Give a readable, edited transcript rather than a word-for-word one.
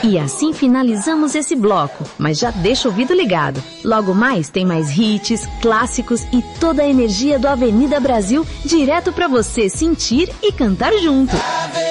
E assim finalizamos esse bloco, mas já deixa o ouvido ligado. Logo mais tem mais hits, clássicos e toda a energia do Avenida Brasil direto para você sentir e cantar junto.